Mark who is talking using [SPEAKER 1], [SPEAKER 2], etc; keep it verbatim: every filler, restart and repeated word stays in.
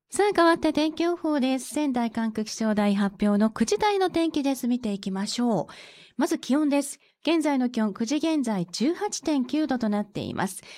[SPEAKER 1] さあ、変わって天気予報です。仙台管区気象台発表のくじ台の天気です。見ていきましょう。まず気温です。現在の気温、くじ現在 じゅうはちてんきゅうどとなっています。